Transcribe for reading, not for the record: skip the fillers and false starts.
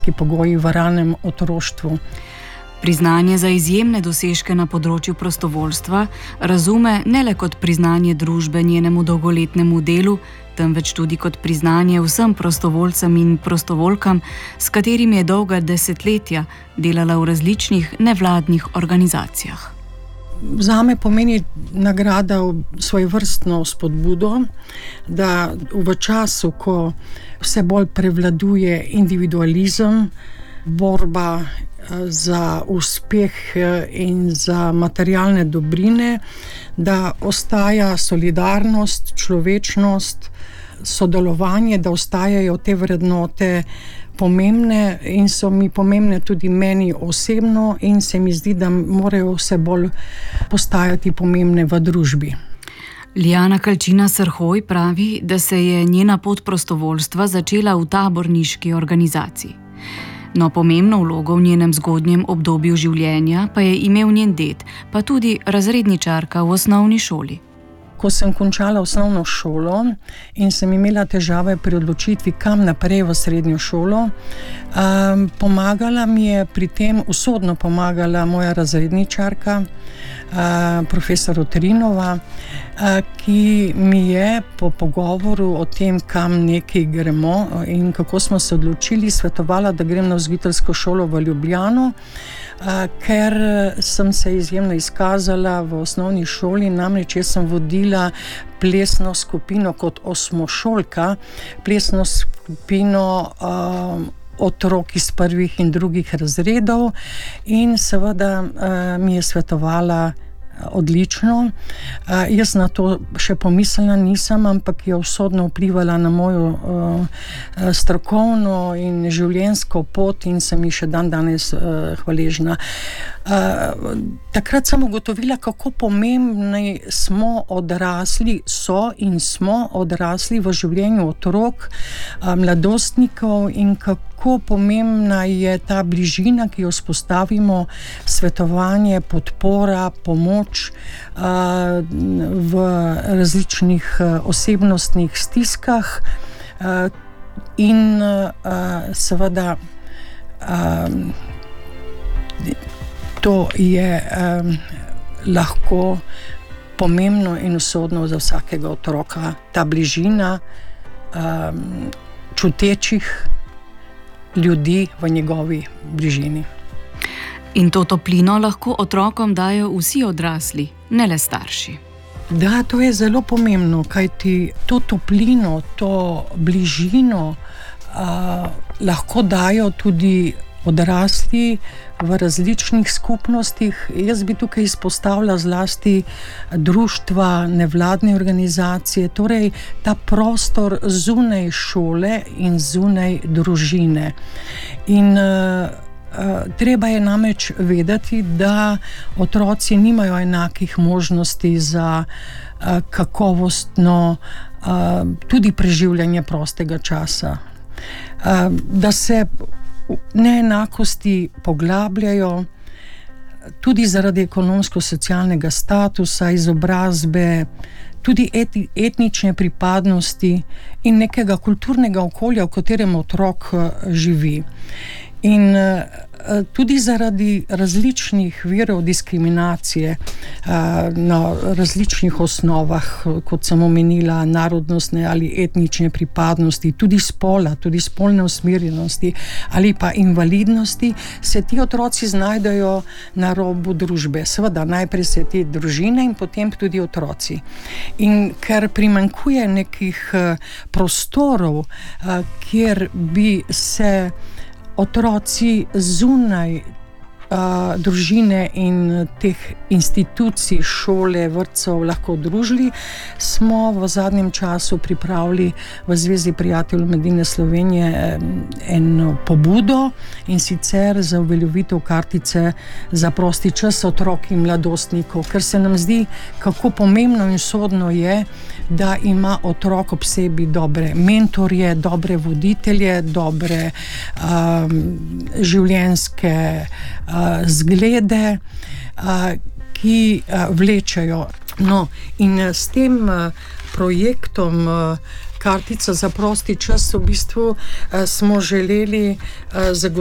ki pogoji v ranem otroštvu. Priznanje za izjemne dosežke na področju prostovoljstva razume ne le kot priznanje družbe njenemu dolgoletnemu delu, temveč tudi kot priznanje vsem prostovoljcem in prostovoljkam, s katerimi je dolga desetletja delala v različnih nevladnih organizacijah. Zame pomeni nagrada svojevrstno spodbudo, da v času, ko vse bolj prevladuje individualizem, borba za uspeh in za materialne dobrine, da ostaja solidarnost, človečnost, sodelovanje, da ostajajo te vrednote pomembne in so mi pomembne tudi meni osebno in se mi zdi, da morajo vse bolj postajati pomembne v družbi. Lijana Kalčina Srhoj pravi, da se je njena pot prostovoljstva začela v taborniški organizaciji. No, pomembno vlogo v njenem zgodnjem obdobju življenja pa je imel njen ded, pa tudi razredničarka v osnovni šoli. Ko sem končala osnovno šolo in sem imela težave pri odločitvi, kam naprej v srednjo šolo, pomagala mi je pri tem, usodno pomagala moja razredničarka, profesor Utrinova, ki mi je po pogovoru o tem, kam nekaj gremo in kako smo se odločili, svetovala, da grem na vzgojiteljsko šolo v Ljubljano, ker sem se izjemno izkazala v osnovni šoli, namreč jaz sem vodila plesno skupino kot osmošolka, plesno skupino otrok iz prvih in drugih razredov in seveda mi je svetovala odlično. Jaz na to še pomislila nisem, ampak je usodno vplivala na mojo strokovno in življenjsko pot in sem ji še danes hvaležna. Takrat sem ugotovila, kako pomembni smo odrasli v življenju otrok, mladostnikov in kako pomembna je ta bližina, ki jo vzpostavimo, svetovanje, podpora, pomoč v različnih osebnostnih stiskah in seveda to je lahko pomembno in usodno za vsakega otroka, ta bližina čutečih ljudi v njegovi bližini. In to toplino lahko otrokom dajo vsi odrasli, ne le starši. Da, to je zelo pomembno, kajti to toplino, to bližino lahko dajo tudi odrasli v različnih skupnostih. Jaz bi tukaj izpostavila zlasti društva, nevladne organizacije, torej ta prostor zunaj šole in zunaj družine. In treba je namreč vedeti, da otroci nimajo enakih možnosti za kakovostno tudi preživljanje prostega časa. Da se neenakosti poglabljajo tudi zaradi ekonomsko-socialnega statusa, izobrazbe, tudi etnične pripadnosti in nekega kulturnega okolja, v katerem otrok živi. In tudi zaradi različnih virov diskriminacije na različnih osnovah, kot sem omenila, narodnostne ali etnične pripadnosti, tudi spola, tudi spolne usmerjenosti ali pa invalidnosti, se ti otroci znajdejo na robu družbe. Seveda, najprej se te družine in potem tudi otroci. In ker primanjkuje nekih prostorov, kjer bi se otroci zunaj družine in teh institucij, šole, vrtcev lahko družili, smo v zadnjem času pripravili v Zvezi prijateljev mladine Slovenije eno pobudo, in sicer za uveljavitev kartice za prosti čas otrok in mladostnikov, ker se nam zdi, kako pomembno in sodno je, da ima otrok ob sebi dobre mentorje, dobre voditelje, dobre življenjske zglede, ki vlečajo. No, in s tem projektom kartica za prosti čas, v bistvu smo želeli zagotoviti